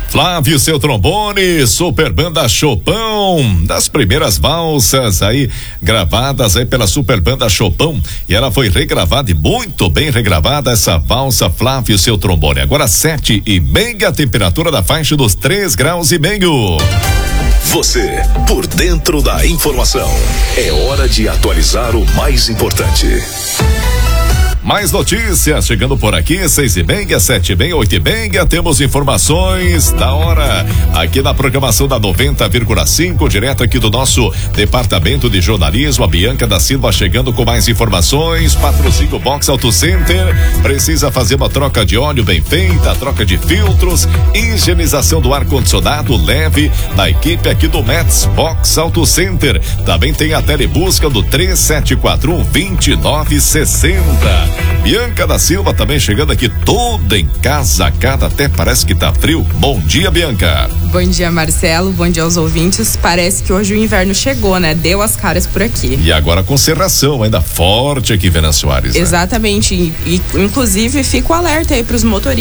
Flávio, seu trombone, Super Banda Chopão, das primeiras valsas aí, gravadas aí pela Super Banda Chopão, e ela foi regravada e muito bem regravada essa valsa, Flávio, seu trombone. Agora 7:30, a temperatura da faixa dos 3 graus e meio. Você, por dentro da informação, é hora de atualizar o mais importante. Mais notícias chegando por aqui, 6:30, 7:30, 8:30, temos informações da hora aqui na programação da 90,5, direto aqui do nosso departamento de jornalismo, a Bianca da Silva chegando com mais informações. Patrocínio Box Auto Center, precisa fazer uma troca de óleo bem feita, troca de filtros, higienização do ar-condicionado, leve na equipe aqui do Metz Box Auto Center. Também tem a telebusca do 3741-2960. Bianca da Silva também chegando aqui toda encasacada, até parece que tá frio. Bom dia, Bianca. Bom dia, Marcelo, bom dia aos ouvintes. Parece que hoje o inverno chegou, né? Deu as caras por aqui. E agora com serração ainda forte aqui em Venâncio Aires, né? Exatamente, e inclusive fica o alerta aí pros motoristas